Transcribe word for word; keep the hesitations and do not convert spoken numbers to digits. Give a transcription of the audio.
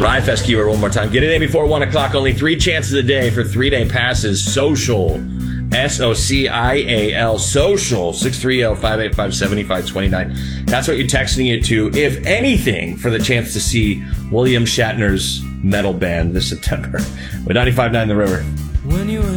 Riot Fest keyword one more time. Get it in before one o'clock. Only three chances a day for three-day passes. Social. S O C I A L. Social. six three zero, five eight five, seven five two nine. That's what you're texting it to, if anything, for the chance to see William Shatner's metal band this September. With ninety-five point nine The River. When you